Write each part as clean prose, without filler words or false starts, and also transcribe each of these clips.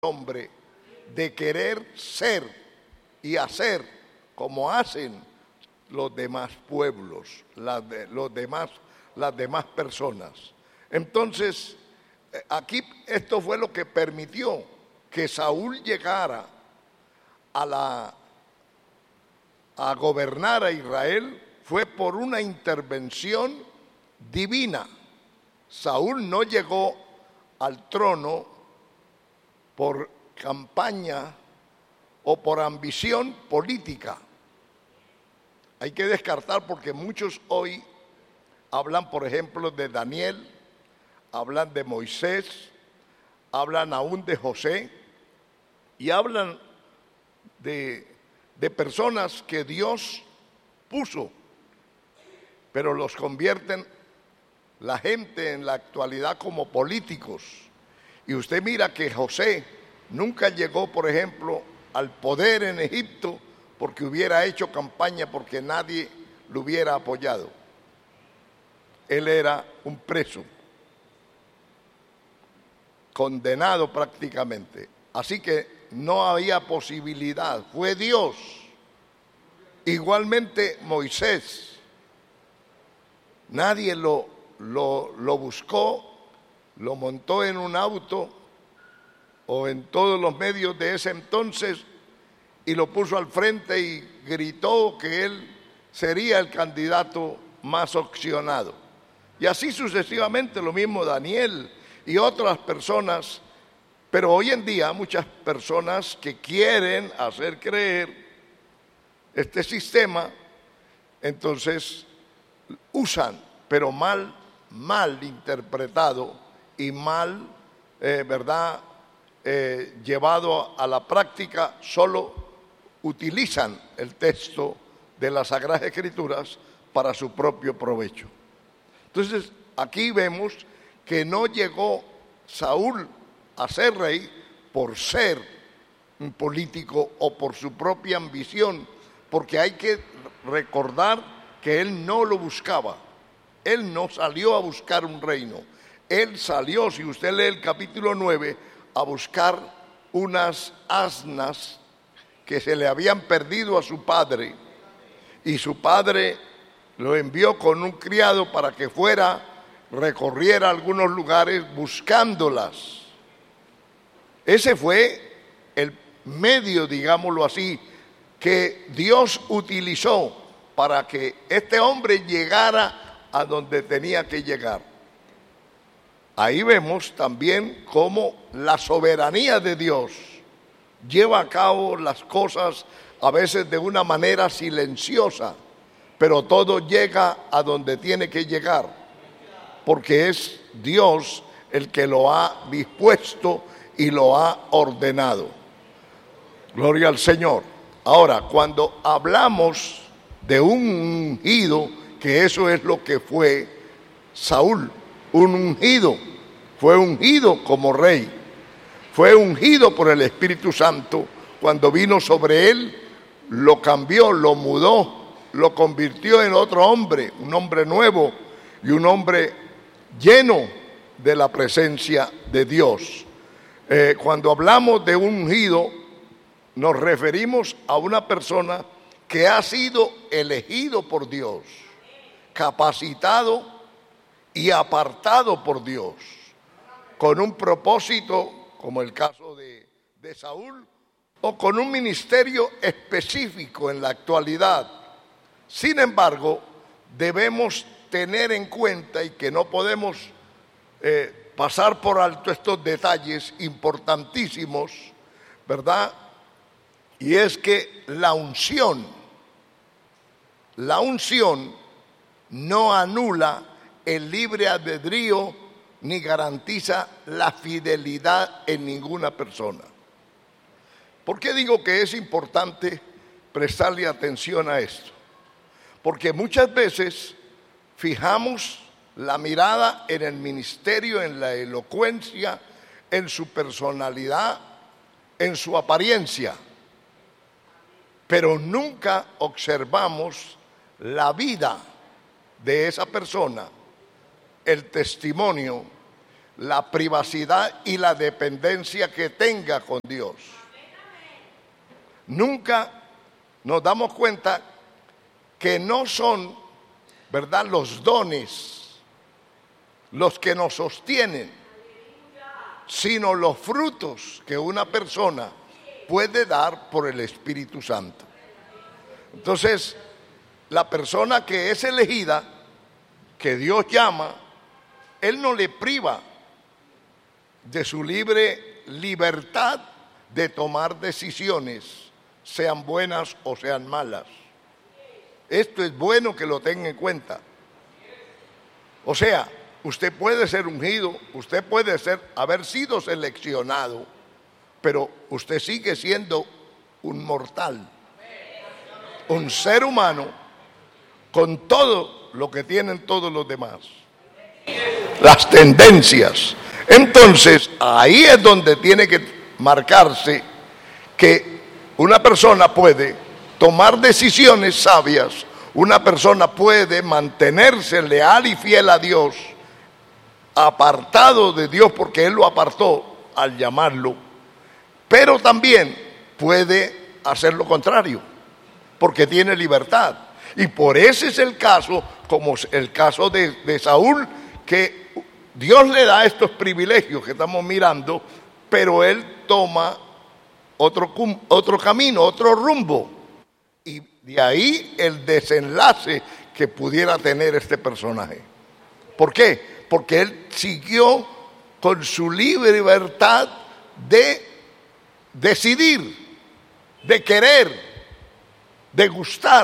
hombre de querer ser y hacer como hacen los demás pueblos, las demás personas. Entonces, aquí esto fue lo que permitió que Saúl llegara a gobernar a Israel, fue por una intervención divina. Saúl no llegó al trono por campaña o por ambición política. Hay que descartar, porque muchos hoy hablan, por ejemplo, de Daniel, hablan de Moisés, hablan aún de José y hablan de personas que Dios puso, pero los convierten la gente en la actualidad como políticos. Y usted mira que José nunca llegó, por ejemplo, al poder en Egipto porque hubiera hecho campaña, porque nadie lo hubiera apoyado. Él era un preso, condenado prácticamente. Así que no había posibilidad, fue Dios. Igualmente Moisés, nadie lo buscó, lo montó en un auto o en todos los medios de ese entonces y lo puso al frente y gritó que él sería el candidato más opcionado. Y así sucesivamente, lo mismo Daniel y otras personas. Pero hoy en día muchas personas que quieren hacer creer este sistema, entonces usan, pero mal interpretado y mal, llevado a la práctica, solo utilizan el texto de las Sagradas Escrituras para su propio provecho. Entonces, aquí vemos que no llegó Saúl a ser rey por ser un político o por su propia ambición, porque hay que recordar que él no lo buscaba. Él no salió a buscar un reino. Él salió, si usted lee el capítulo 9, a buscar unas asnas que se le habían perdido a su padre. Y su padre lo envió con un criado para que recorriera algunos lugares buscándolas. Ese fue el medio, digámoslo así, que Dios utilizó para que este hombre llegara a donde tenía que llegar. Ahí vemos también cómo la soberanía de Dios lleva a cabo las cosas a veces de una manera silenciosa, pero todo llega a donde tiene que llegar, porque es Dios el que lo ha dispuesto y lo ha ordenado. Gloria al Señor. Ahora, cuando hablamos de un ungido, que eso es lo que fue Saúl, un ungido, fue ungido como rey, fue ungido por el Espíritu Santo. Cuando vino sobre él, lo cambió, lo mudó, lo convirtió en otro hombre, un hombre nuevo y un hombre lleno de la presencia de Dios. Cuando hablamos de un ungido, nos referimos a una persona que ha sido elegido por Dios, capacitado y apartado por Dios, con un propósito, como el caso de Saúl, o con un ministerio específico en la actualidad. Sin embargo, debemos tener en cuenta y que no podemos pasar por alto estos detalles importantísimos, ¿verdad? Y es que la unción no anula el libre albedrío ni garantiza la fidelidad en ninguna persona. ¿Por qué digo que es importante prestarle atención a esto? Porque muchas veces fijamos la mirada en el ministerio, en la elocuencia, en su personalidad, en su apariencia, pero nunca observamos la vida de esa persona, el testimonio, la privacidad y la dependencia que tenga con Dios. Nunca nos damos cuenta que no son, ¿verdad?, los dones los que nos sostienen, sino los frutos que una persona puede dar por el Espíritu Santo. Entonces, la persona que es elegida, que Dios llama, Él no le priva de su libre libertad de tomar decisiones, sean buenas o sean malas. Esto es bueno que lo tenga en cuenta. O sea, usted puede ser ungido, usted puede haber sido seleccionado, pero usted sigue siendo un mortal, un ser humano con todo lo que tienen todos los demás, las tendencias. Entonces, ahí es donde tiene que marcarse que una persona puede tomar decisiones sabias, una persona puede mantenerse leal y fiel a Dios, apartado de Dios porque Él lo apartó al llamarlo, pero también puede hacer lo contrario, porque tiene libertad. Y por ese es el caso, como el caso de Saúl, que Dios le da estos privilegios que estamos mirando, pero él toma otro camino, otro rumbo. Y de ahí el desenlace que pudiera tener este personaje. ¿Por qué? Porque él siguió con su libre libertad de decidir, de querer, de gustar.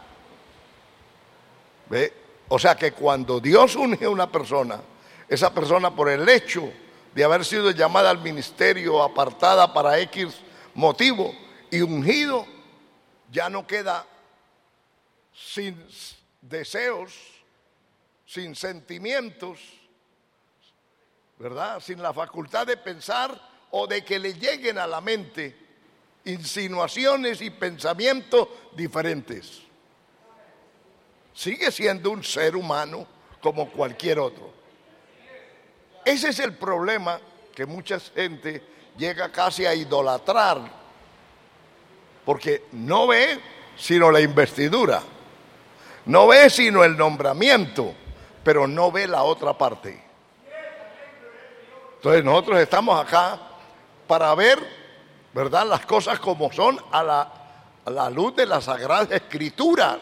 ¿Ve? O sea que cuando Dios unge a una persona, esa persona, por el hecho de haber sido llamada al ministerio, apartada para X motivo y ungido, ya no queda sin deseos, sin sentimientos, ¿verdad?, sin la facultad de pensar o de que le lleguen a la mente insinuaciones y pensamientos diferentes. Sigue siendo un ser humano como cualquier otro. Ese es el problema, que mucha gente llega casi a idolatrar, porque no ve sino la investidura, no ve sino el nombramiento, pero no ve la otra parte. Entonces nosotros estamos acá para ver, ¿verdad?, las cosas como son a la luz de las Sagradas Escrituras.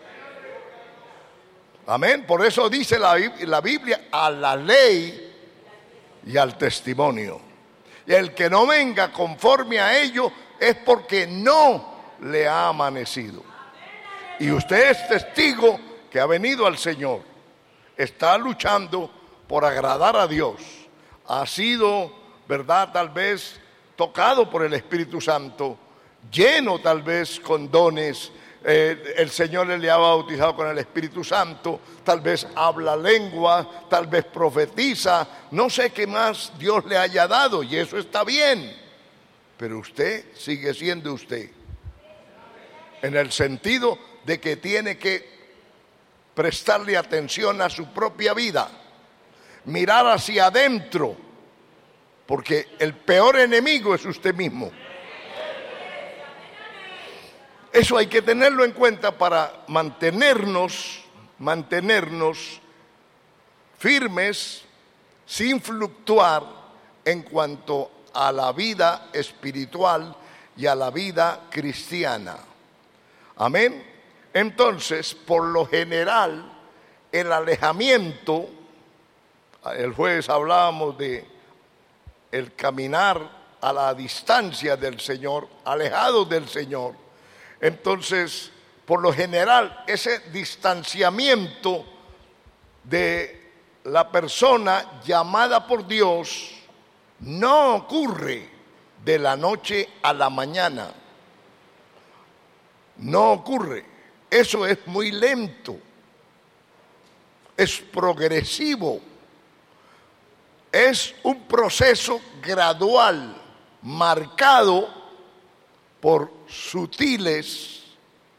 Amén. Por eso dice la Biblia, a la ley y al testimonio. Y el que no venga conforme a ello es porque no le ha amanecido. Y usted es testigo que ha venido al Señor, está luchando por agradar a Dios, ha sido, ¿verdad?, tal vez tocado por el Espíritu Santo, lleno tal vez con dones. El Señor le ha bautizado con el Espíritu Santo, tal vez habla lengua, tal vez profetiza, no sé qué más Dios le haya dado, y eso está bien, pero usted sigue siendo usted, en el sentido de que tiene que prestarle atención a su propia vida, mirar hacia adentro, porque el peor enemigo es usted mismo. Eso hay que tenerlo en cuenta para mantenernos firmes, sin fluctuar en cuanto a la vida espiritual y a la vida cristiana. Amén. Entonces, por lo general, el alejamiento, el jueves hablábamos de el caminar a la distancia del Señor, alejado del Señor. Entonces, por lo general, ese distanciamiento de la persona llamada por Dios no ocurre de la noche a la mañana. No ocurre. Eso es muy lento. Es progresivo. Es un proceso gradual, marcado por sutiles,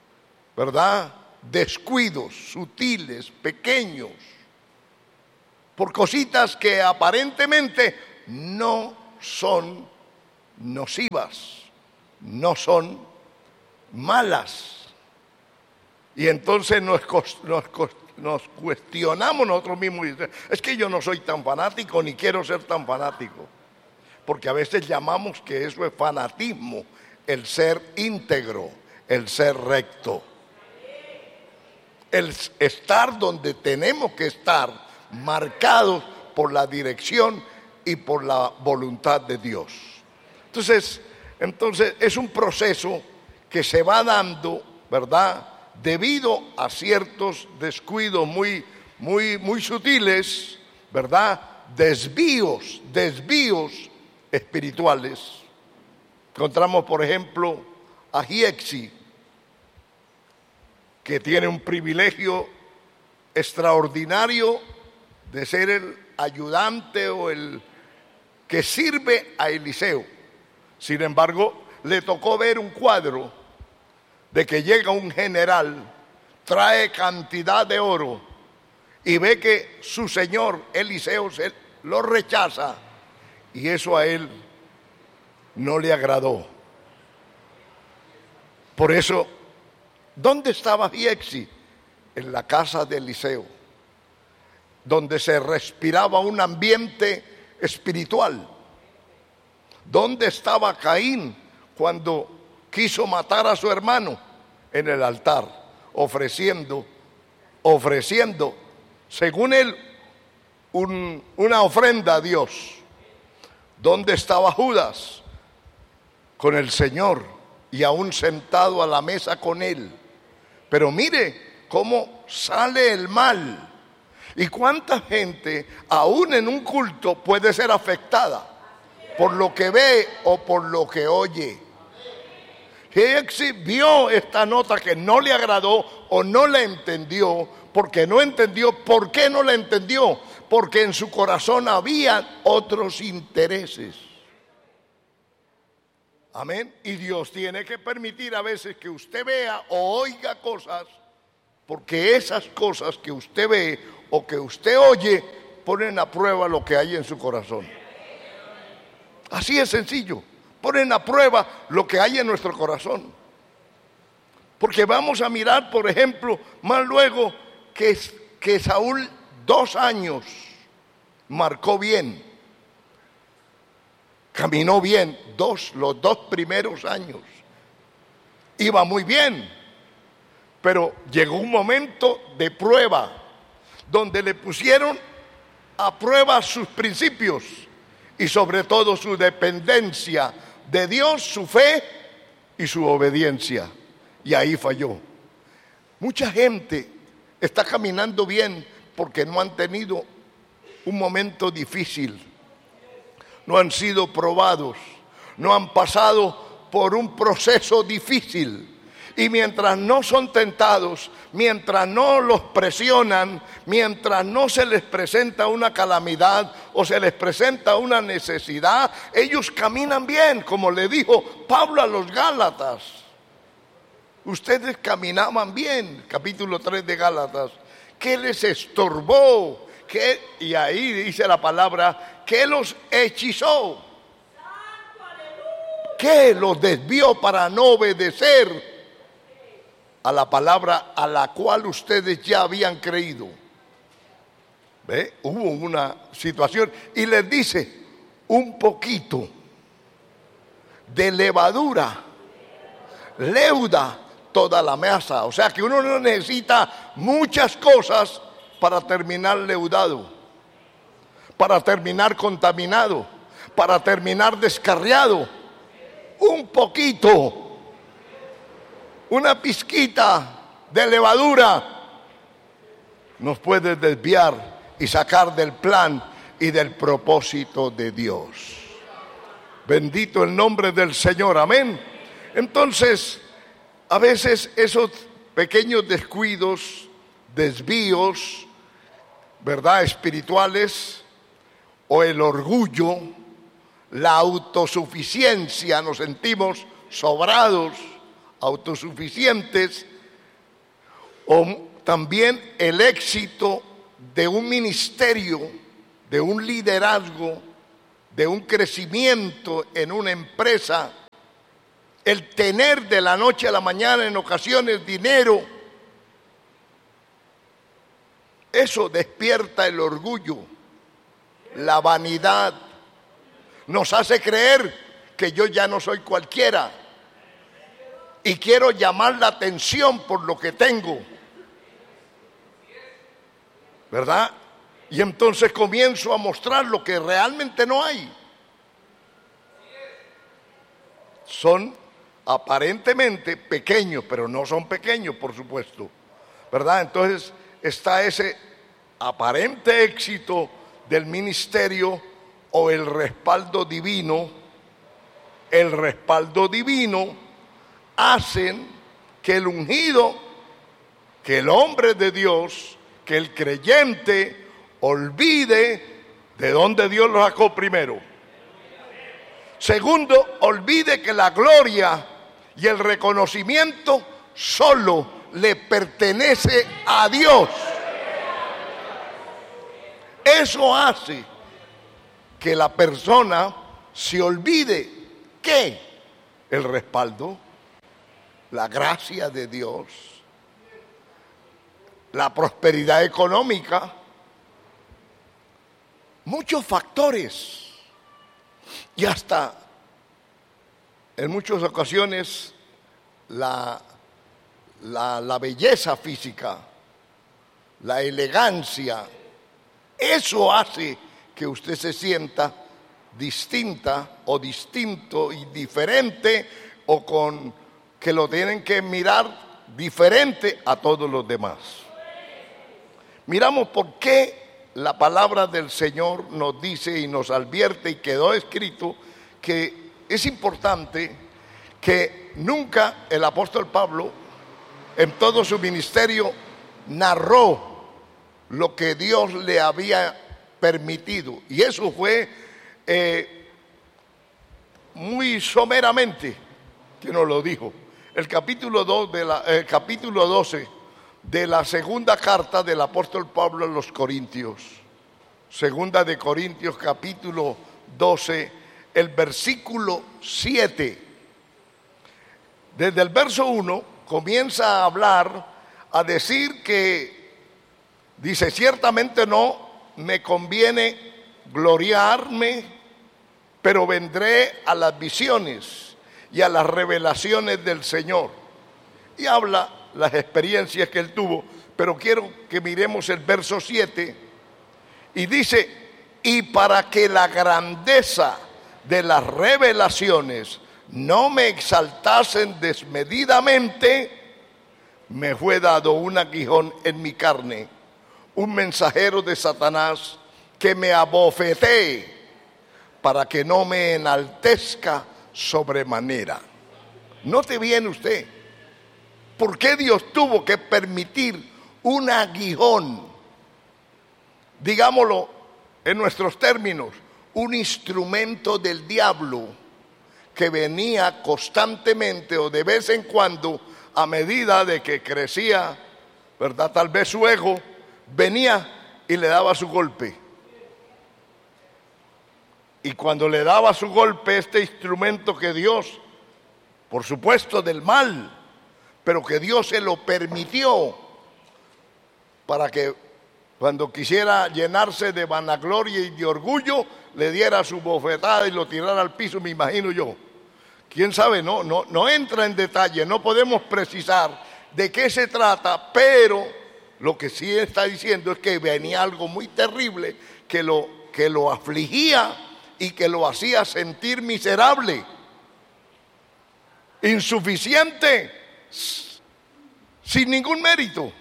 ¿verdad?, descuidos, sutiles, pequeños, por cositas que aparentemente no son nocivas, no son malas. Y entonces nos cuestionamos nosotros mismos y decimos, es que yo no soy tan fanático ni quiero ser tan fanático. Porque a veces llamamos que eso es fanatismo, el ser íntegro, el ser recto. El estar donde tenemos que estar, marcados por la dirección y por la voluntad de Dios. Entonces es un proceso que se va dando, ¿verdad?, debido a ciertos descuidos muy sutiles, ¿verdad?, desvíos espirituales. Encontramos, por ejemplo, a Giezi, que tiene un privilegio extraordinario de ser el ayudante o el que sirve a Eliseo. Sin embargo, le tocó ver un cuadro de que llega un general, trae cantidad de oro y ve que su señor Eliseo lo rechaza, y eso a él no le agradó. Por eso, ¿dónde estaba Giezi? En la casa de Eliseo, donde se respiraba un ambiente espiritual. ¿Dónde estaba Caín cuando quiso matar a su hermano? En el altar, ofreciendo, según él, una ofrenda a Dios. ¿Dónde estaba Judas? Con el Señor y aún sentado a la mesa con él. Pero mire cómo sale el mal. Y cuánta gente, aún en un culto, puede ser afectada por lo que ve o por lo que oye. Giezi vio esta nota que no le agradó o no la entendió, porque no entendió. ¿Por qué no la entendió? Porque en su corazón había otros intereses. Amén. Y Dios tiene que permitir a veces que usted vea o oiga cosas, porque esas cosas que usted ve o que usted oye ponen a prueba lo que hay en su corazón. Así es sencillo. Ponen a prueba lo que hay en nuestro corazón. Porque vamos a mirar, por ejemplo, más luego que Saúl 2 años marcó bien, caminó bien, los 2 primeros años. Iba muy bien, pero llegó un momento de prueba, donde le pusieron a prueba sus principios y sobre todo su dependencia de Dios, su fe y su obediencia. Y ahí falló. Mucha gente está caminando bien porque no han tenido un momento difícil, no han sido probados, no han pasado por un proceso difícil. Y mientras no son tentados, mientras no los presionan, mientras no se les presenta una calamidad o se les presenta una necesidad, ellos caminan bien, como le dijo Pablo a los Gálatas. Ustedes caminaban bien, capítulo 3 de Gálatas. ¿Qué les estorbó? Y ahí dice la palabra, ¿qué los hechizó? ¿Qué los desvió para no obedecer a la palabra a la cual ustedes ya habían creído? ¿Ve? Hubo una situación y les dice, un poquito de levadura leuda toda la masa. O sea que uno no necesita muchas cosas para terminar leudado, para terminar contaminado, para terminar descarriado. Un poquito, una pizquita de levadura nos puede desviar y sacar del plan y del propósito de Dios. Bendito el nombre del Señor, amén. Entonces, a veces esos pequeños descuidos, desvíos, ¿verdad?, espirituales, o el orgullo, la autosuficiencia, nos sentimos sobrados, autosuficientes, o también el éxito de un ministerio de un liderazgo, de un crecimiento en una empresa, el tener de la noche a la mañana en ocasiones dinero, eso despierta el orgullo, la vanidad, nos hace creer que yo ya no soy cualquiera y quiero llamar la atención por lo que tengo, ¿verdad? Y entonces comienzo a mostrar lo que realmente no hay. Son aparentemente pequeños, pero no son pequeños, por supuesto, ¿verdad? Entonces está ese aparente éxito del ministerio o el respaldo divino. El respaldo divino hacen que el ungido, que el hombre de Dios, que el creyente olvide de dónde Dios lo sacó primero. Segundo, olvide que la gloria y el reconocimiento solo le pertenece a Dios. Eso hace que la persona se olvide que el respaldo, la gracia de Dios, la prosperidad económica, muchos factores, y hasta en muchas ocasiones la belleza física, la elegancia, eso hace que usted se sienta distinta o distinto y diferente, o con que lo tienen que mirar diferente a todos los demás. Miramos por qué la palabra del Señor nos dice y nos advierte, y quedó escrito, que es importante que nunca el apóstol Pablo en todo su ministerio narró lo que Dios le había permitido, y eso fue muy someramente que nos lo dijo. El capítulo 12 de la segunda carta del apóstol Pablo a los Corintios, segunda de Corintios capítulo 12, el versículo 7, desde el verso 1 comienza a hablar, a decir que, dice, ciertamente no me conviene gloriarme, pero vendré a las visiones y a las revelaciones del Señor. Y habla las experiencias que él tuvo, pero quiero que miremos el verso 7, y dice, y para que la grandeza de las revelaciones no me exaltasen desmedidamente, me fue dado un aguijón en mi carne, un mensajero de Satanás que me abofetee, para que no me enaltezca sobremanera. Note bien usted, ¿por qué Dios tuvo que permitir un aguijón? Digámoslo en nuestros términos, un instrumento del diablo que venía constantemente o de vez en cuando, a medida de que crecía, ¿verdad?, tal vez su ego, venía y le daba su golpe. Y cuando le daba su golpe, este instrumento que Dios, por supuesto del mal, pero que Dios se lo permitió para que cuando quisiera llenarse de vanagloria y de orgullo, le diera su bofetada y lo tirara al piso, me imagino yo. ¿Quién sabe? No entra en detalle, no podemos precisar de qué se trata, pero lo que sí está diciendo es que venía algo muy terrible que lo afligía y que lo hacía sentir miserable, insuficiente, sin ningún mérito.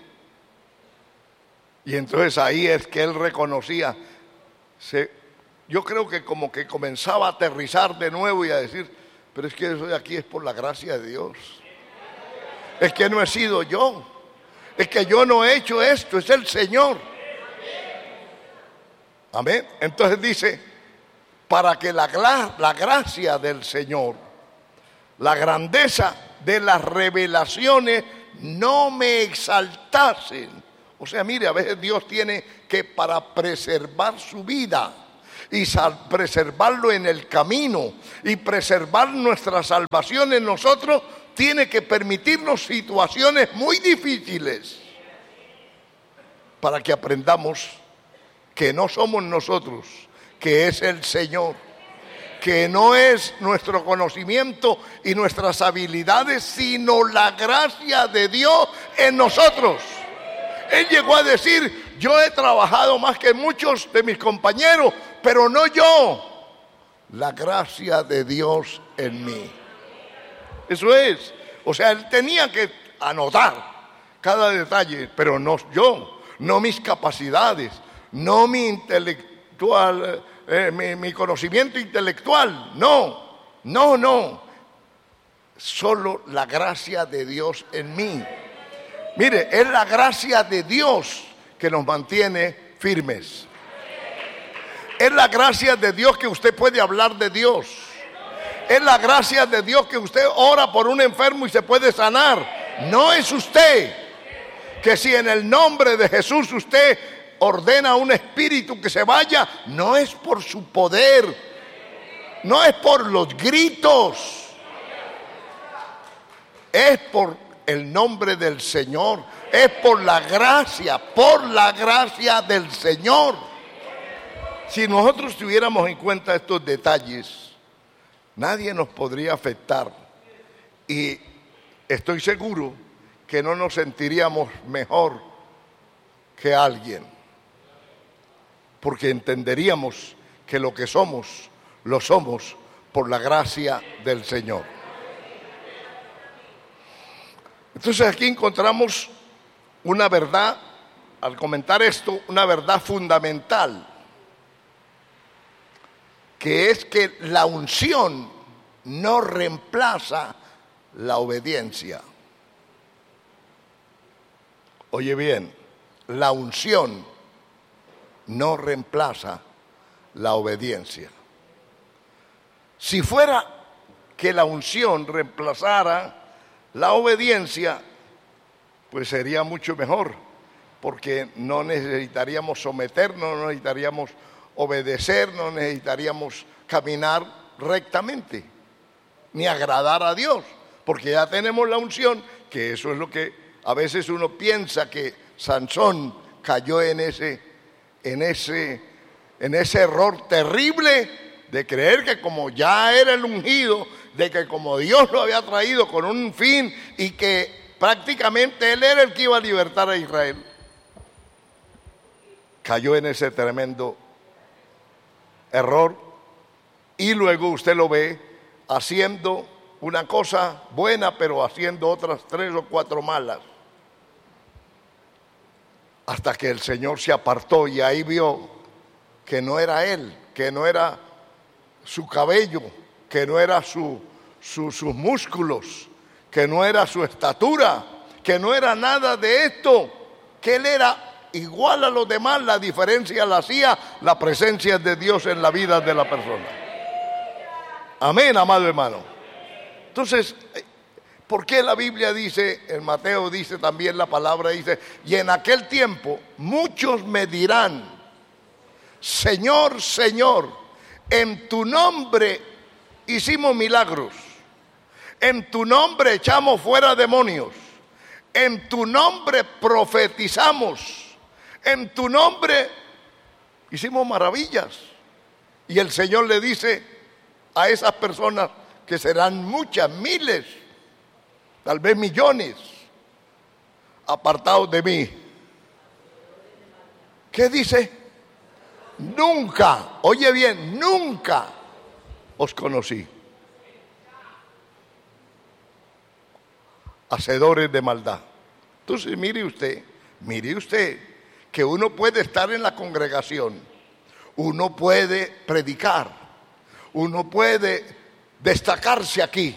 Y entonces ahí es que él reconocía, yo creo que como que comenzaba a aterrizar de nuevo y a decir, pero es que eso de aquí es por la gracia de Dios. Es que no he sido yo, es que yo no he hecho esto, es el Señor. Amén. Entonces dice, para que la gracia del Señor, la grandeza de las revelaciones no me exaltasen O sea, mire, a veces Dios tiene que, para preservar su vida y preservarlo en el camino y preservar nuestra salvación en nosotros, tiene que permitirnos situaciones muy difíciles para que aprendamos que no somos nosotros, que es el Señor, que no es nuestro conocimiento y nuestras habilidades, sino la gracia de Dios en nosotros. Él llegó a decir: yo he trabajado más que muchos de mis compañeros, pero no yo, la gracia de Dios en mí. Eso es. O sea, él tenía que anotar cada detalle, pero no yo, no mis capacidades, no mi intelectual, mi conocimiento intelectual, no, solo la gracia de Dios en mí. Mire, es la gracia de Dios que nos mantiene firmes. Es la gracia de Dios que usted puede hablar de Dios. Es la gracia de Dios que usted ora por un enfermo y se puede sanar. No es usted, que si en el nombre de Jesús usted ordena a un espíritu que se vaya, no es por su poder, no es por los gritos, es por el nombre del Señor, es por la gracia del Señor. Si nosotros tuviéramos en cuenta estos detalles, nadie nos podría afectar, y estoy seguro que no nos sentiríamos mejor que alguien, porque entenderíamos que lo que somos, lo somos por la gracia del Señor. Entonces aquí encontramos una verdad, al comentar esto, una verdad fundamental, que es que la unción no reemplaza la obediencia. Oye bien, la unción no reemplaza la obediencia. Si fuera que la unción reemplazara la obediencia, pues sería mucho mejor, porque no necesitaríamos someternos, no necesitaríamos obedecer, no necesitaríamos caminar rectamente, ni agradar a Dios, porque ya tenemos la unción, que eso es lo que a veces uno piensa que Sansón cayó en ese error terrible de creer que como ya era el ungido, de que como Dios lo había traído con un fin y que prácticamente él era el que iba a libertar a Israel. Cayó en ese tremendo error y luego usted lo ve haciendo una cosa buena, pero haciendo otras 3 o 4 malas. Hasta que el Señor se apartó y ahí vio que no era él, que no era su cabello, que no era sus músculos, que no era su estatura, que no era nada de esto, que él era igual a los demás. La diferencia la hacía la presencia de Dios en la vida de la persona. Amén, amado hermano. Entonces, ¿por qué la Biblia dice, en Mateo dice también la palabra, dice: y en aquel tiempo muchos me dirán, Señor, Señor, en tu nombre hicimos milagros, en tu nombre echamos fuera demonios, en tu nombre profetizamos, en tu nombre hicimos maravillas. Y el Señor le dice a esas personas, que serán muchas, miles, tal vez millones, apartados de mí. ¿Qué dice? Nunca, oye bien, nunca os conocí. Hacedores de maldad. Entonces mire usted que uno puede estar en la congregación, uno puede predicar, uno puede destacarse aquí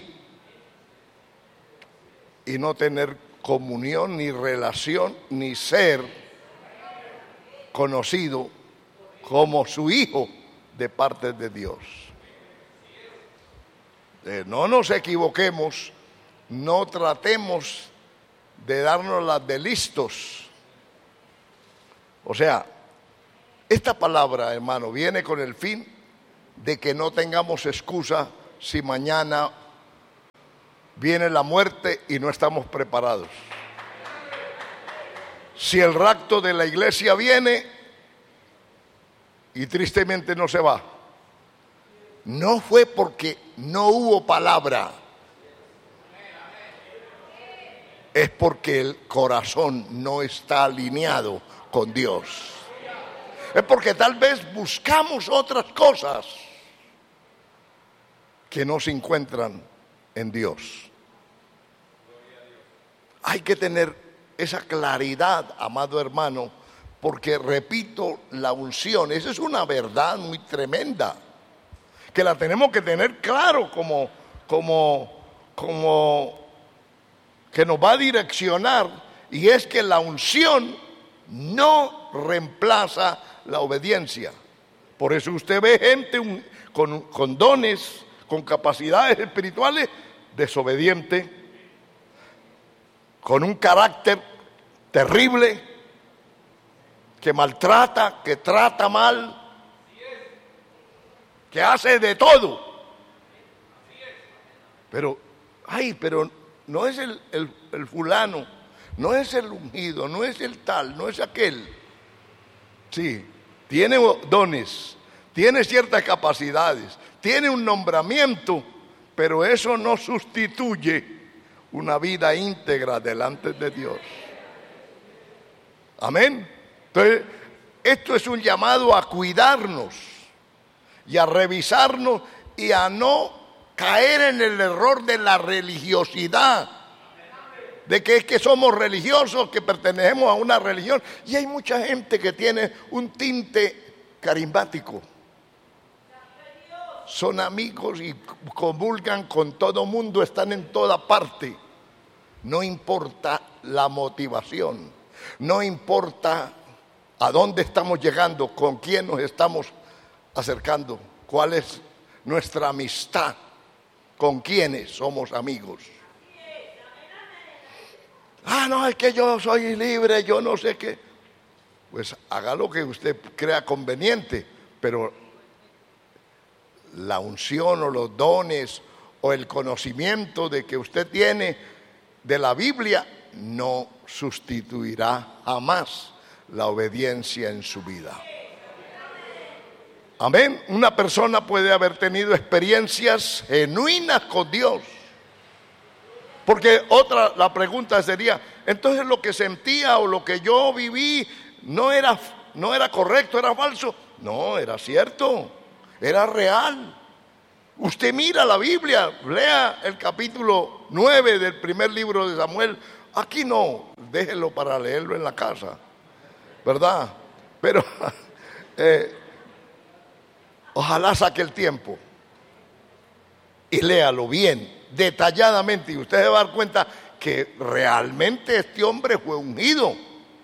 y no tener comunión, ni relación, ni ser conocido como su hijo de parte de Dios. No nos equivoquemos, no tratemos de darnos las de listos, O sea, esta palabra, hermano, viene con el fin de que no tengamos excusa si mañana viene la muerte y no estamos preparados. Si el rapto de la iglesia viene y tristemente no se va, no fue porque no hubo palabra, es porque el corazón no está alineado con Dios. Es porque tal vez buscamos otras cosas que no se encuentran en Dios. Hay que tener esa claridad, amado hermano, porque repito, la unción, esa es una verdad muy tremenda, que la tenemos que tener claro como que nos va a direccionar, y es que la unción no reemplaza la obediencia. Por eso usted ve gente con dones, con capacidades espirituales, desobediente, con un carácter terrible, que maltrata, que trata mal, que hace de todo. Pero no es el fulano, no es el ungido, no es el tal, no es aquel. Sí, tiene dones, tiene ciertas capacidades, tiene un nombramiento, pero eso no sustituye una vida íntegra delante de Dios. Amén. Entonces, esto es un llamado a cuidarnos y a revisarnos y a no caer en el error de la religiosidad, de que es que somos religiosos, que pertenecemos a una religión. Y hay mucha gente que tiene un tinte carismático. Son amigos y comulgan con todo mundo, están en toda parte. No importa la motivación, no importa a dónde estamos llegando, con quién nos estamos acercando, cuál es nuestra amistad, con quiénes somos amigos. No, es que yo soy libre, yo no sé qué. Pues haga lo que usted crea conveniente, pero la unción o los dones o el conocimiento de que usted tiene de la Biblia no sustituirá jamás la obediencia en su vida. Amén. Una persona puede haber tenido experiencias genuinas con Dios. Porque la pregunta sería, entonces lo que sentía o lo que yo viví no era correcto, era falso. No, era cierto, era real. Usted mira la Biblia, lea el capítulo 9 del primer libro de Samuel. Aquí no, déjelo para leerlo en la casa, ¿verdad? Pero ojalá saque el tiempo y léalo bien, detalladamente, y usted se va a dar cuenta que realmente este hombre fue ungido.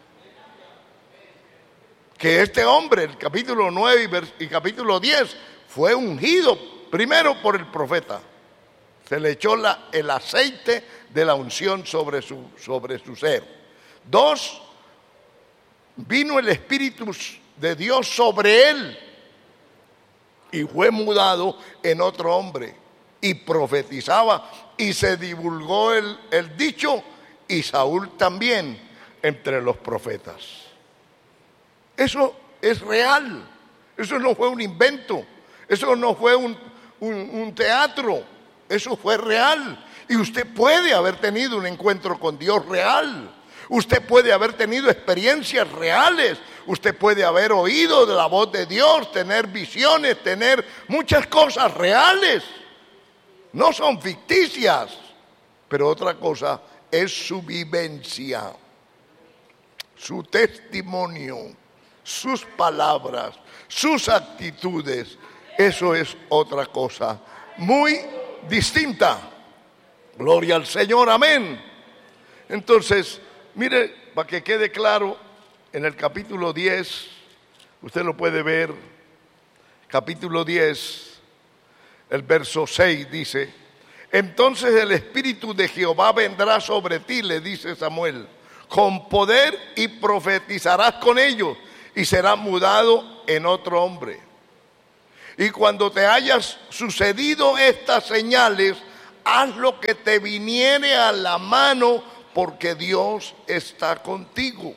Que este hombre, el capítulo 9 y capítulo 10, fue ungido primero por el profeta. Se le echó el aceite de la unción sobre su ser. 2, vino el Espíritu de Dios sobre él y fue mudado en otro hombre y profetizaba y se divulgó el dicho, y Saúl también entre los profetas. Eso es real, eso no fue un invento, eso no fue un teatro, eso fue real. Y usted puede haber tenido un encuentro con Dios real, usted puede haber tenido experiencias reales, usted puede haber oído de la voz de Dios, tener visiones, tener muchas cosas reales. No son ficticias, pero otra cosa es su vivencia, su testimonio, sus palabras, sus actitudes. Eso es otra cosa muy distinta. Gloria al Señor, amén. Entonces, mire, para que quede claro, en el capítulo 10, usted lo puede ver, capítulo 10, el verso 6 dice: entonces el Espíritu de Jehová vendrá sobre ti, le dice Samuel, con poder, y profetizarás con ellos. y será mudado en otro hombre. Y cuando te hayas sucedido estas señales, haz lo que te viniere a la mano, porque Dios está contigo.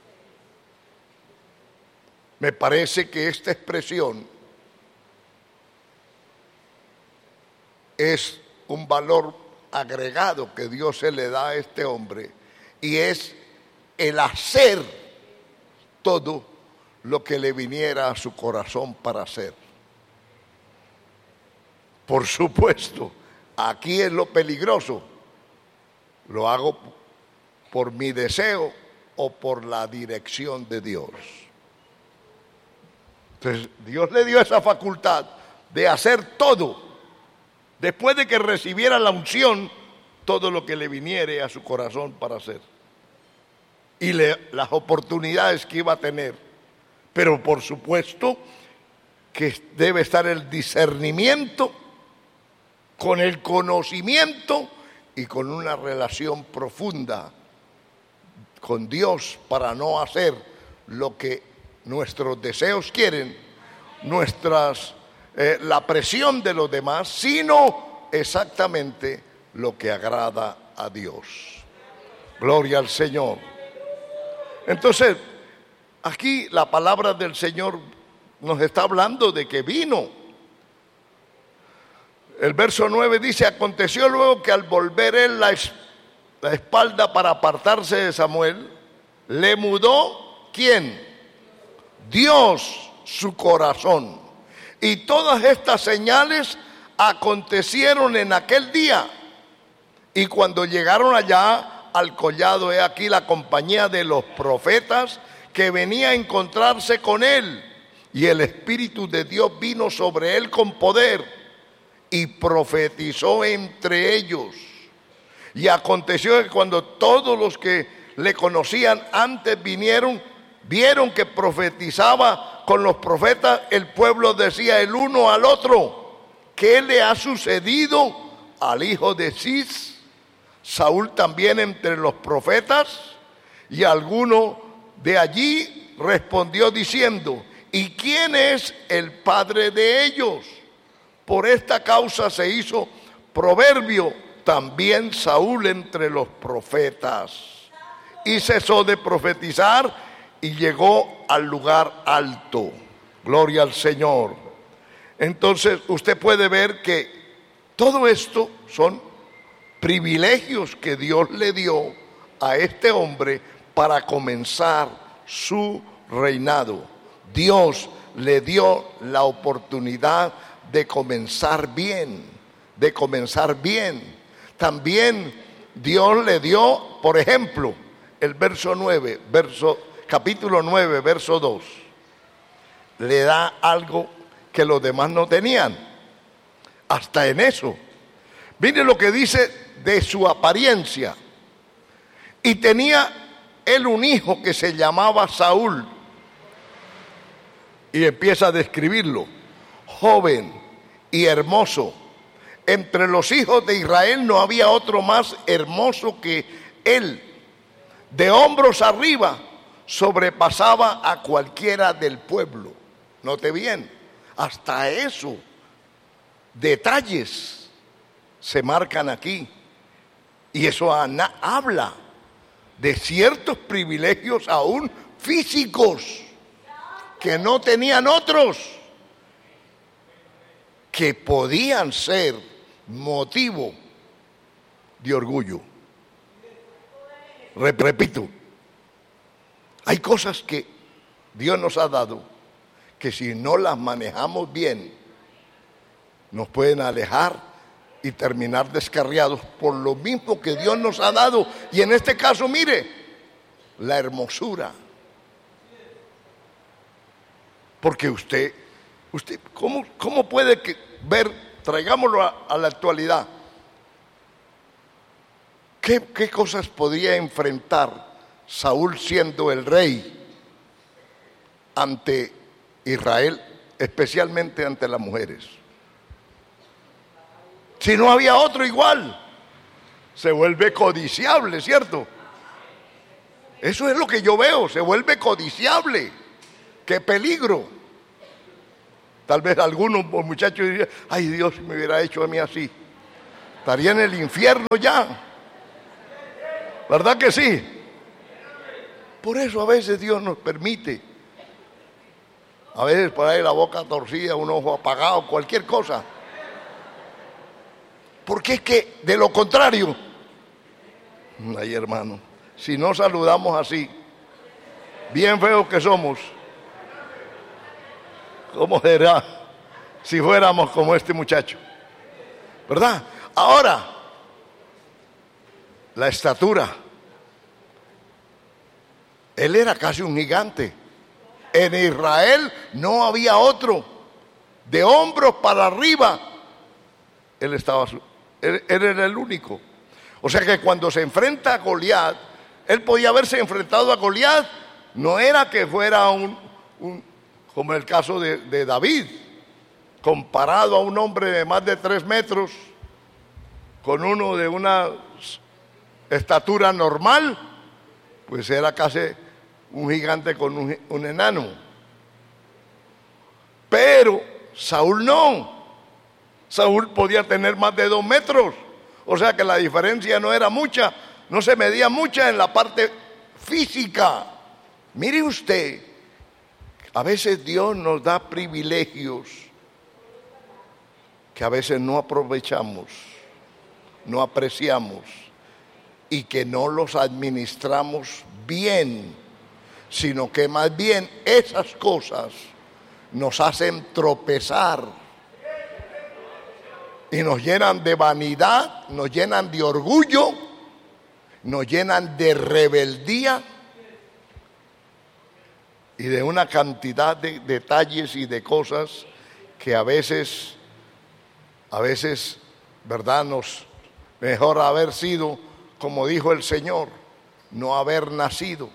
Me parece que esta expresión es un valor agregado que Dios se le da a este hombre, y es el hacer todo lo que le viniera a su corazón para hacer. Por supuesto, aquí es lo peligroso. Lo hago por mi deseo o por la dirección de Dios. Entonces, Dios le dio esa facultad de hacer todo, después de que recibiera la unción, todo lo que le viniere a su corazón para hacer. Y las oportunidades que iba a tener. Pero por supuesto que debe estar el discernimiento con el conocimiento y con una relación profunda con Dios, para no hacer lo que nuestros deseos quieren, la presión de los demás, sino exactamente lo que agrada a Dios. Gloria al Señor. Entonces, aquí la palabra del Señor nos está hablando de que vino. El verso 9 dice: aconteció luego que al volver él la espalda para apartarse de Samuel, le mudó, ¿quién? Dios, su corazón. Y todas estas señales acontecieron en aquel día. Y cuando llegaron allá al collado, he aquí la compañía de los profetas que venía a encontrarse con él. Y el Espíritu de Dios vino sobre él con poder, y profetizó entre ellos. Y aconteció que cuando todos los que le conocían antes vinieron, vieron que profetizaba con los profetas, el pueblo decía el uno al otro: ¿qué le ha sucedido al hijo de Cis? Saúl también entre los profetas. Y alguno de allí respondió diciendo: ¿y quién es el padre de ellos? Por esta causa se hizo proverbio también Saúl entre los profetas. Y cesó de profetizar y llegó al lugar alto. Gloria al Señor. Entonces usted puede ver que todo esto son privilegios que Dios le dio a este hombre para comenzar su reinado. Dios le dio la oportunidad de comenzar bien, de comenzar bien. También Dios le dio, por ejemplo, el verso 9, capítulo 9, verso 2. Le da algo que los demás no tenían. Hasta en eso. Mire lo que dice de su apariencia. Y tenía él un hijo que se llamaba Saúl. Y empieza a describirlo: joven y hermoso. Entre los hijos de Israel no había otro más hermoso que él. De hombros arriba sobrepasaba a cualquiera del pueblo. Note bien, hasta eso, detalles se marcan aquí. Y eso habla de ciertos privilegios aún físicos que no tenían otros, que podían ser motivo de orgullo. Repito, hay cosas que Dios nos ha dado que si no las manejamos bien, nos pueden alejar y terminar descarriados por lo mismo que Dios nos ha dado. Y en este caso, mire, la hermosura. Porque usted ¿cómo puede ver? Traigámoslo a la actualidad. ¿Qué cosas podía enfrentar Saúl siendo el rey ante Israel, especialmente ante las mujeres? Si no había otro igual, se vuelve codiciable, ¿cierto? Eso es lo que yo veo, se vuelve codiciable. ¡Qué peligro! Tal vez algunos muchachos dirían, ay, Dios, si me hubiera hecho a mí así, estaría en el infierno ya. ¿Verdad que sí? Por eso a veces Dios nos permite. A veces por ahí la boca torcida, un ojo apagado, cualquier cosa. Porque es que de lo contrario, ay hermano, si no saludamos así, bien feos que somos, ¿cómo será si fuéramos como este muchacho? ¿Verdad? Ahora, la estatura. Él era casi un gigante. En Israel no había otro. De hombros para arriba, él era el único. O sea que cuando se enfrenta a Goliat, él podía haberse enfrentado a Goliat. No era que fuera como el caso de David, comparado a un hombre de más de 3 metros, con uno de una estatura normal, pues era casi un gigante con un enano. Pero Saúl no. Saúl podía tener más de 2 metros. O sea que la diferencia no era mucha, no se medía mucha en la parte física. Mire usted, a veces Dios nos da privilegios que a veces no aprovechamos, no apreciamos y que no los administramos bien, sino que más bien esas cosas nos hacen tropezar y nos llenan de vanidad, nos llenan de orgullo, nos llenan de rebeldía y de una cantidad de detalles y de cosas que a veces, ¿verdad? Nos mejor haber sido, como dijo el Señor, no haber nacido.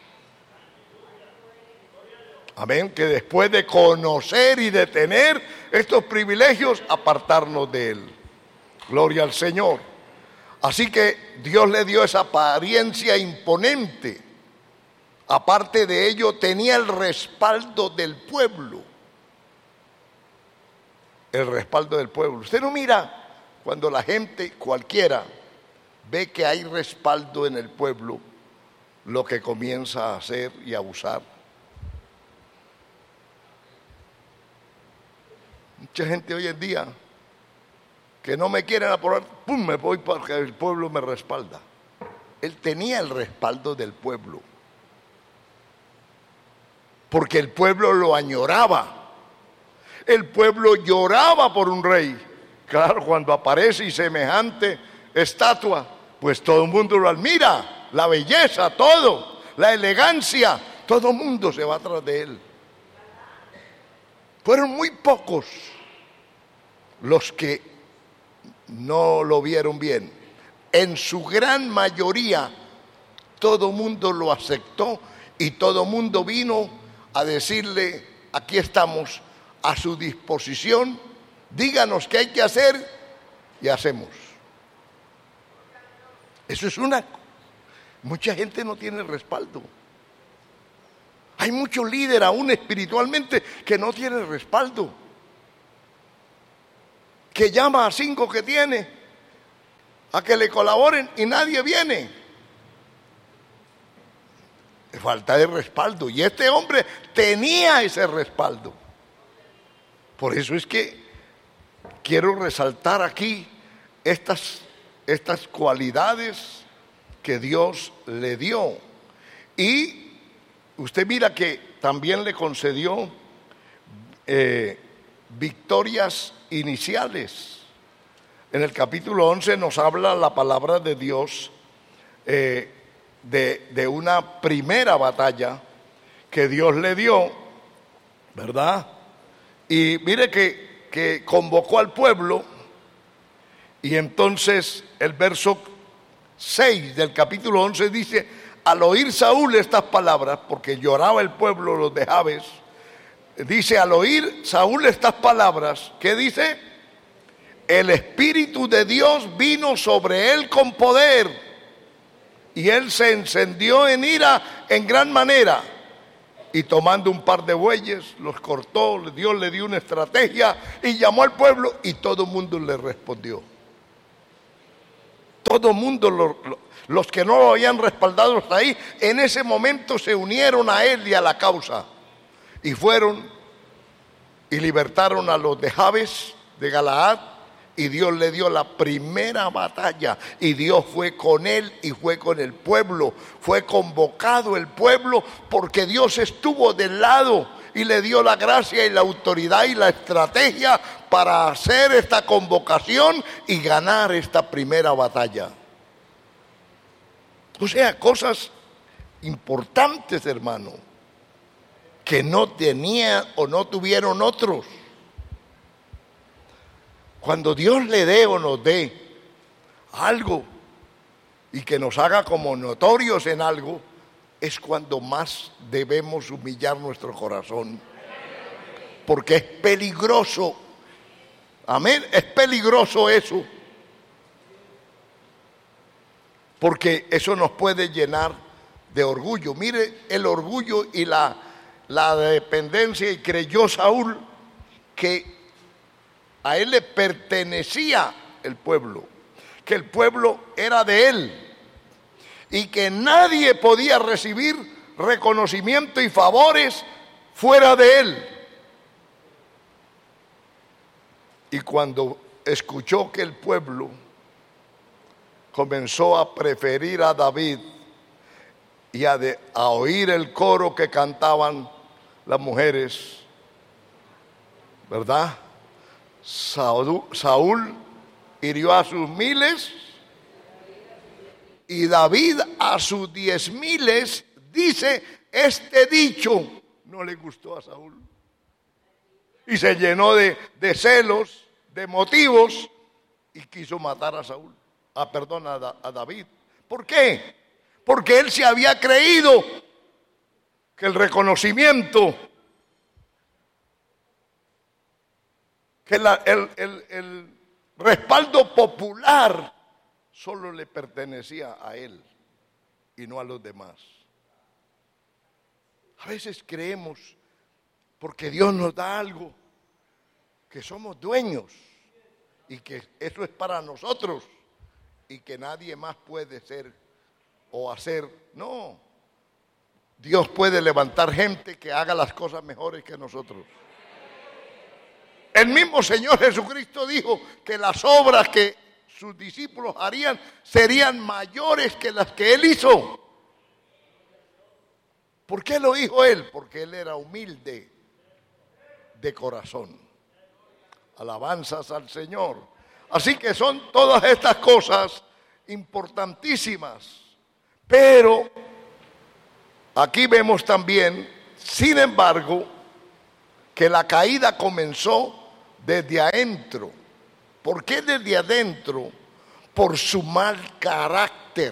Amén, que después de conocer y de tener estos privilegios, apartarnos de Él. Gloria al Señor. Así que Dios le dio esa apariencia imponente. Aparte de ello, tenía el respaldo del pueblo. El respaldo del pueblo. Usted no mira cuando la gente, cualquiera, ve que hay respaldo en el pueblo, lo que comienza a hacer y a usar. Mucha gente hoy en día que no me quieren aprobar, ¡pum!, me voy porque el pueblo me respalda. Él tenía el respaldo del pueblo, porque el pueblo lo añoraba. El pueblo lloraba por un rey. Claro, cuando aparece y semejante estatua, pues todo el mundo lo admira, la belleza, todo, la elegancia, todo el mundo se va atrás de él. Fueron muy pocos los que no lo vieron bien. En su gran mayoría, todo el mundo lo aceptó y todo el mundo vino a decirle, aquí estamos a su disposición, díganos qué hay que hacer y hacemos. Eso es mucha gente no tiene respaldo. Hay muchos líderes aún espiritualmente que no tienen respaldo, que llama a 5 que tiene a que le colaboren y nadie viene. Falta de respaldo, y este hombre tenía ese respaldo. Por eso es que quiero resaltar aquí estas cualidades que Dios le dio. Y usted mira que también le concedió victorias iniciales. En el capítulo 11 nos habla la palabra de Dios de una primera batalla que Dios le dio, ¿verdad? Y mire que convocó al pueblo, y entonces el verso 6 del capítulo 11 dice: al oír Saúl estas palabras, porque lloraba el pueblo, los de Jabes, dice, al oír Saúl estas palabras, ¿qué dice? El Espíritu de Dios vino sobre él con poder, y él se encendió en ira en gran manera. Y tomando un par de bueyes, los cortó, Dios le dio una estrategia y llamó al pueblo y todo el mundo le respondió. Todo el mundo, los que no lo habían respaldado hasta ahí, en ese momento se unieron a él y a la causa. Y fueron y libertaron a los de Jabes, de Galaad, y Dios le dio la primera batalla. Y Dios fue con él y fue con el pueblo. Fue convocado el pueblo porque Dios estuvo del lado y le dio la gracia y la autoridad y la estrategia para hacer esta convocación y ganar esta primera batalla. O sea, cosas importantes, hermano, que no tenían o no tuvieron otros. Cuando Dios le dé o nos dé algo y que nos haga como notorios en algo, es cuando más debemos humillar nuestro corazón. Porque es peligroso. Amén, es peligroso eso. Porque eso nos puede llenar de orgullo. Mire el orgullo y la dependencia, y creyó Saúl que a él le pertenecía el pueblo, que el pueblo era de él y que nadie podía recibir reconocimiento y favores fuera de él. Y cuando escuchó que el pueblo comenzó a preferir a David y a oír el coro que cantaban las mujeres, ¿verdad? Saúl hirió a sus 1000 y David a sus 10,000. Dice, este dicho no le gustó a Saúl y se llenó de celos, de motivos, y quiso matar a Saúl, a David. ¿Por qué? Porque él se había creído que el reconocimiento, que el respaldo popular solo le pertenecía a él y no a los demás. A veces creemos, porque Dios nos da algo, que somos dueños y que eso es para nosotros y que nadie más puede ser o hacer. No, Dios puede levantar gente que haga las cosas mejores que nosotros. El mismo Señor Jesucristo dijo que las obras que sus discípulos harían serían mayores que las que Él hizo. ¿Por qué lo dijo Él? Porque Él era humilde de corazón. Alabanzas al Señor. Así que son todas estas cosas importantísimas. Pero aquí vemos también, sin embargo, que la caída comenzó desde adentro. ¿Por qué desde adentro? Por su mal carácter.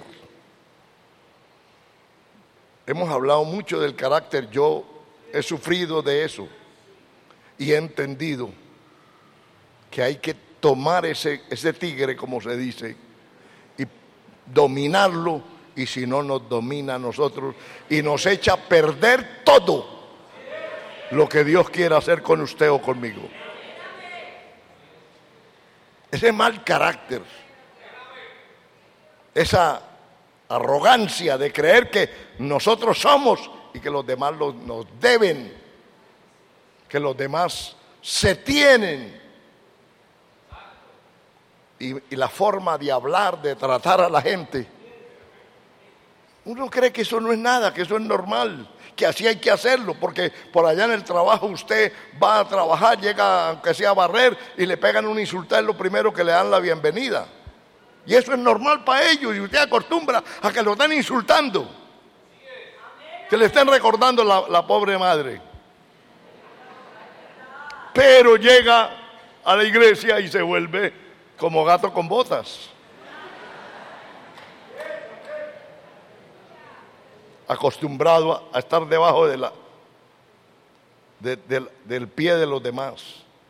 Hemos hablado mucho del carácter. Yo he sufrido de eso y he entendido que hay que tomar ese tigre, como se dice, y dominarlo, y si no nos domina a nosotros y nos echa a perder todo lo que Dios quiera hacer con usted o conmigo. Ese mal carácter, esa arrogancia de creer que nosotros somos y que los demás nos deben, que los demás se tienen. Y la forma de hablar, de tratar a la gente, uno cree que eso no es nada, que eso es normal, que así hay que hacerlo, porque por allá en el trabajo usted va a trabajar, llega aunque sea a barrer y le pegan un insultar, lo primero que le dan la bienvenida. Y eso es normal para ellos y usted acostumbra a que lo están insultando, que le estén recordando la pobre madre. Pero llega a la iglesia y se vuelve como gato con botas, acostumbrado a estar debajo del pie de los demás.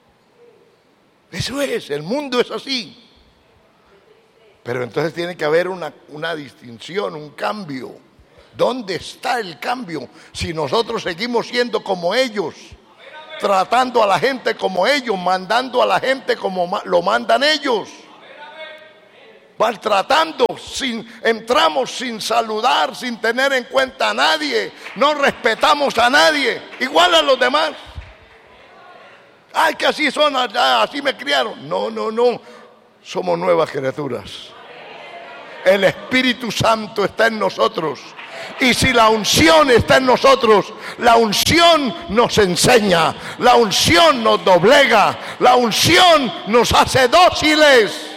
Eso es, el mundo es así. Pero entonces tiene que haber una distinción, un cambio. ¿Dónde está el cambio si nosotros seguimos siendo como ellos? Tratando a la gente como ellos, mandando a la gente como lo mandan ellos. Maltratando, entramos sin saludar, sin tener en cuenta a nadie, no respetamos a nadie, igual a los demás. Ay, que así son allá, así me criaron. No, somos nuevas criaturas. El Espíritu Santo está en nosotros. Y si la unción está en nosotros, la unción nos enseña, la unción nos doblega, la unción nos hace dóciles.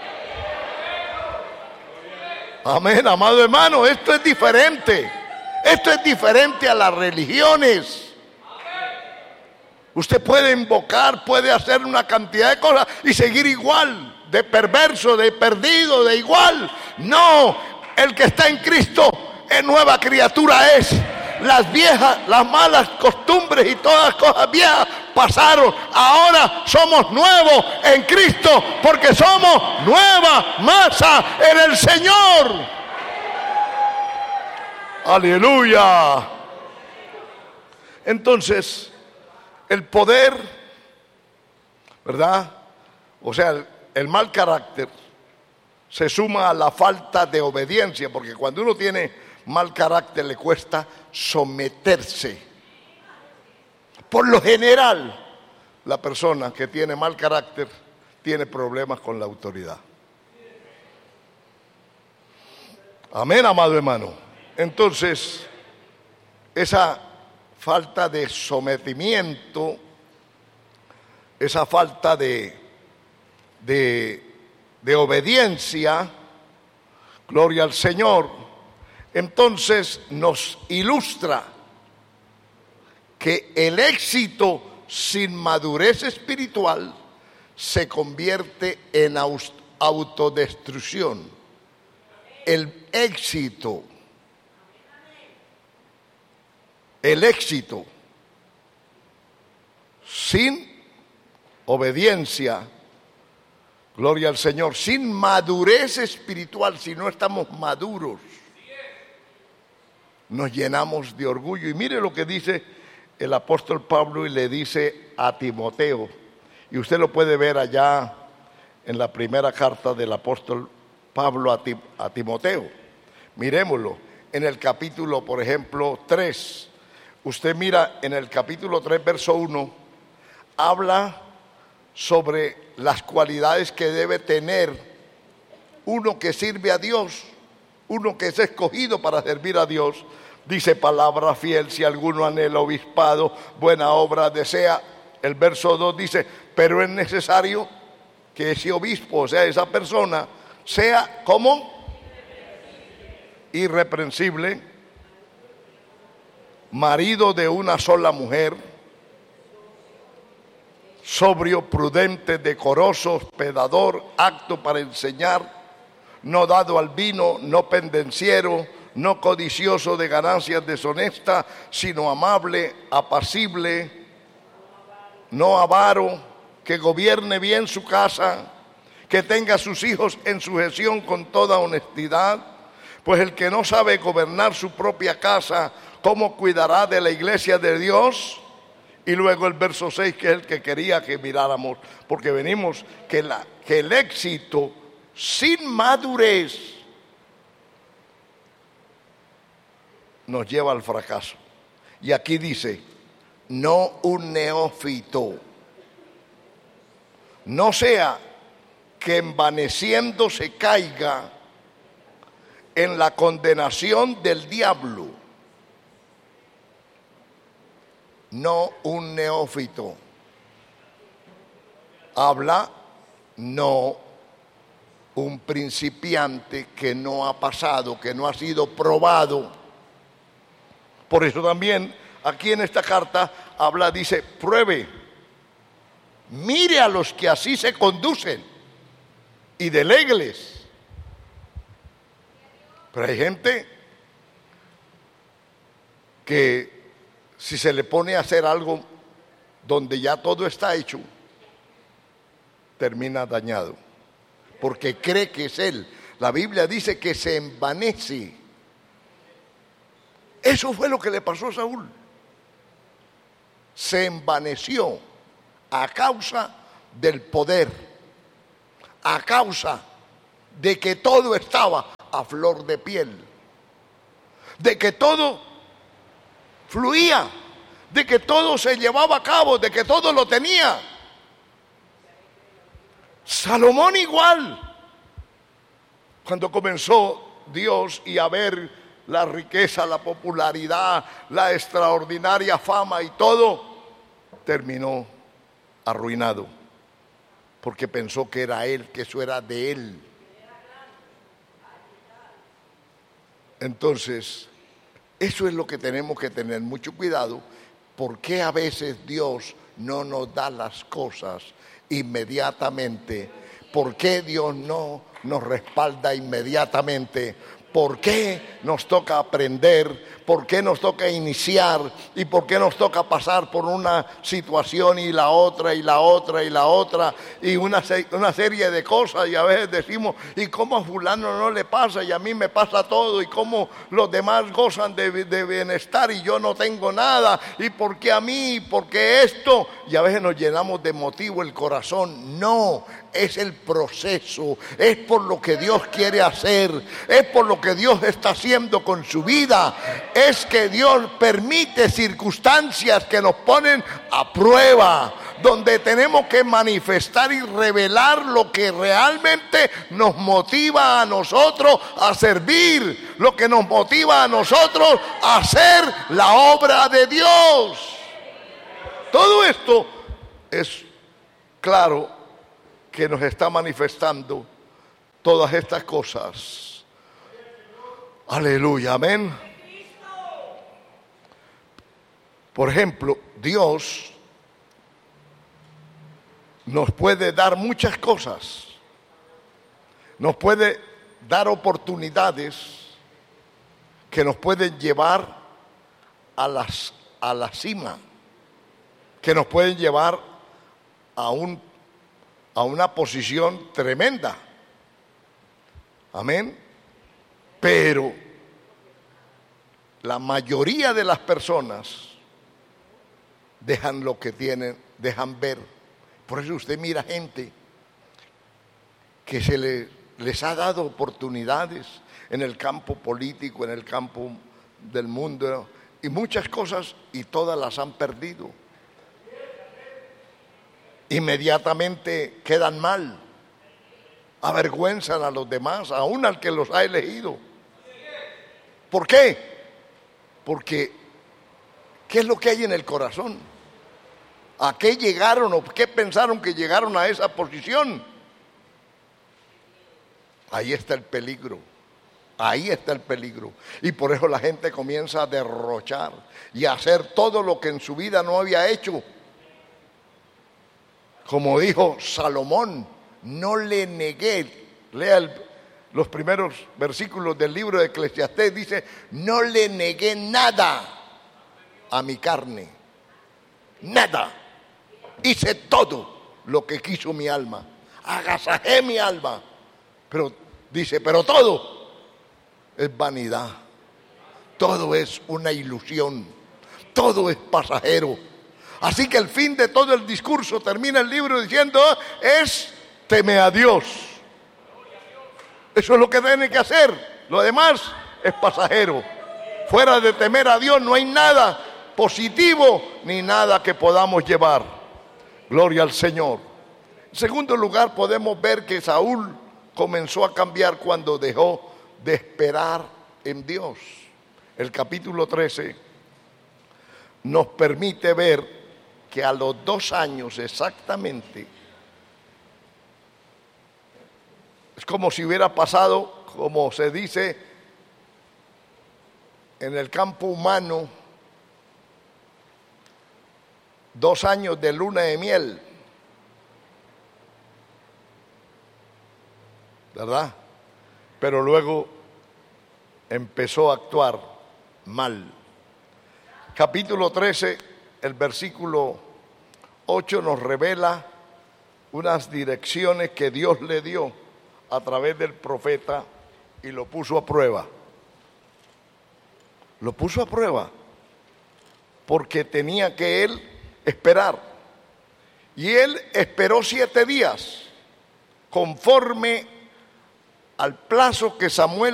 Amén, amado hermano, esto es diferente. Esto es diferente a las religiones. Usted puede invocar, puede hacer una cantidad de cosas y seguir igual, de perverso, de perdido, de igual. No, el que está en Cristo es nueva criatura es. Las viejas, las malas costumbres y todas las cosas viejas pasaron. Ahora somos nuevos en Cristo porque somos nueva masa en el Señor. Aleluya. Entonces, el poder, ¿verdad? O sea, el mal carácter se suma a la falta de obediencia, porque cuando uno tiene mal carácter le cuesta someterse. Por lo general, la persona que tiene mal carácter tiene problemas con la autoridad. Amén, amado hermano. Entonces, esa falta de sometimiento, esa falta de obediencia, gloria al Señor, entonces nos ilustra que el éxito sin madurez espiritual se convierte en autodestrucción. El éxito sin obediencia, gloria al Señor, sin madurez espiritual, si no estamos maduros, nos llenamos de orgullo. Y mire lo que dice el apóstol Pablo y le dice a Timoteo, y usted lo puede ver allá en la primera carta del apóstol Pablo a Timoteo. Miremoslo en el capítulo, por ejemplo, 3. Usted mira en el capítulo 3, verso 1, habla sobre las cualidades que debe tener uno que sirve a Dios, uno que es escogido para servir a Dios. Dice: palabra fiel, si alguno anhela obispado, buena obra desea. El verso 2 dice: pero es necesario que ese obispo, o sea, esa persona, sea como irreprensible, marido de una sola mujer, sobrio, prudente, decoroso, hospedador, apto para enseñar, no dado al vino, no pendenciero, no codicioso de ganancias deshonestas, sino amable, apacible, no avaro, que gobierne bien su casa, que tenga a sus hijos en sujeción con toda honestidad, pues el que no sabe gobernar su propia casa, ¿cómo cuidará de la iglesia de Dios? Y luego el verso 6, que es el que quería que miráramos, porque venimos que el éxito sin madurez nos lleva al fracaso. Y aquí dice: no un neófito, no sea que envaneciendo se caiga en la condenación del diablo. No un neófito. Habla no un principiante que no ha pasado, que no ha sido probado. Por eso también aquí en esta carta habla, dice: pruebe, mire a los que así se conducen y delégueles. Pero hay gente que si se le pone a hacer algo donde ya todo está hecho, termina dañado, porque cree que es él. La Biblia dice que se envanece. Eso fue lo que le pasó a Saúl. Se envaneció a causa del poder, a causa de que todo estaba a flor de piel, de que todo fluía, de que todo se llevaba a cabo, de que todo lo tenía. Salomón igual. Cuando comenzó Dios y a ver la riqueza, la popularidad, la extraordinaria fama y todo, terminó arruinado, porque pensó que era él, que eso era de él. Entonces, eso es lo que tenemos que tener mucho cuidado, porque a veces Dios no nos da las cosas inmediatamente. ¿Por qué Dios no nos respalda inmediatamente? ¿Por qué nos toca aprender? ¿Por qué nos toca iniciar? ¿Y por qué nos toca pasar por una situación y la otra y la otra y la otra? Y una serie de cosas, y a veces decimos, ¿y cómo a fulano no le pasa y a mí me pasa todo? ¿Y cómo los demás gozan de bienestar y yo no tengo nada? ¿Y por qué a mí? ¿Por qué esto? Y a veces nos llenamos de motivo el corazón. No, es el proceso, es por lo que Dios quiere hacer, es por lo que Dios está haciendo con su vida. Es que Dios permite circunstancias que nos ponen a prueba, donde tenemos que manifestar y revelar lo que realmente nos motiva a nosotros a servir, lo que nos motiva a nosotros a hacer la obra de Dios. Todo esto es claro que nos está manifestando todas estas cosas. Aleluya, amén. Por ejemplo, Dios nos puede dar muchas cosas, nos puede dar oportunidades que nos pueden llevar a la cima, que nos pueden llevar a una posición tremenda. Amén. Pero la mayoría de las personas dejan lo que tienen, dejan ver. Por eso usted mira gente que les ha dado oportunidades en el campo político, en el campo del mundo y muchas cosas, y todas las han perdido. Inmediatamente quedan mal, avergüenzan a los demás, aún al que los ha elegido. ¿Por qué? Porque ¿qué es lo que hay en el corazón? ¿A qué llegaron o qué pensaron que llegaron a esa posición? Ahí está el peligro. Ahí está el peligro. Y por eso la gente comienza a derrochar y a hacer todo lo que en su vida no había hecho. Como dijo Salomón, no le negué. Lea los primeros versículos del libro de Eclesiastés. Dice, no le negué nada a mi carne. Nada. Hice todo lo que quiso mi alma. Agasajé mi alma. Pero dice, pero todo es vanidad. Todo es una ilusión. Todo es pasajero. Así que el fin de todo el discurso termina el libro diciendo, es teme a Dios. Eso es lo que tiene que hacer. Lo demás es pasajero. Fuera de temer a Dios no hay nada positivo ni nada que podamos llevar. Gloria al Señor. En segundo lugar, podemos ver que Saúl comenzó a cambiar cuando dejó de esperar en Dios. El capítulo 13 nos permite ver que a los 2 años exactamente, es como si hubiera pasado, como se dice en el campo humano, 2 años de luna de miel, ¿verdad? Pero luego empezó a actuar mal. Capítulo 13, el versículo 8 nos revela unas direcciones que Dios le dio a través del profeta y lo puso a prueba. Lo puso a prueba porque tenía que él esperar. Y él esperó 7 días conforme al plazo que Samuel